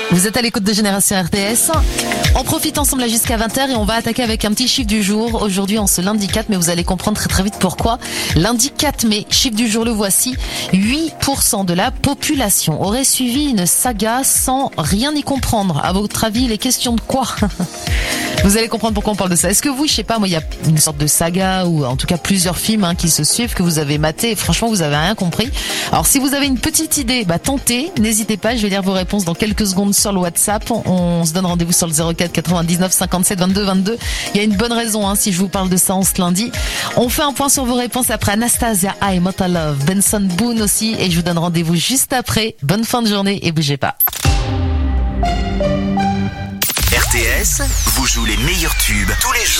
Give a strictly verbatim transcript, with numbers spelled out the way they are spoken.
Vous êtes à l'écoute de Génération R T S. On profite ensemble là jusqu'à vingt heures et on va attaquer avec un petit chiffre du jour. Aujourd'hui, en ce lundi quatre, mais vous allez comprendre très très vite pourquoi. Lundi quatre mai, chiffre du jour, le voici. huit pour cent de la population aurait suivi une saga sans rien y comprendre. À votre avis, les questions de quoi? Vous allez comprendre pourquoi on parle de ça. Est-ce que vous, je sais pas, moi, il y a une sorte de saga ou en tout cas plusieurs films hein, qui se suivent, que vous avez maté et franchement, vous avez rien compris. Alors, si vous avez une petite idée, bah tentez, n'hésitez pas, je vais lire vos réponses dans quelques secondes sur le WhatsApp. On se donne rendez-vous sur le zéro quatre quatre-vingt-dix-neuf cinquante-sept vingt-deux vingt-deux. Il y a une bonne raison hein, si je vous parle de ça en ce lundi. On fait un point sur vos réponses après Anastasia, I'm What I Love, Benson Boone aussi, et je vous donne rendez-vous juste après. Bonne fin de journée et bougez pas. R T S vous joue les meilleurs tubes tous les jours.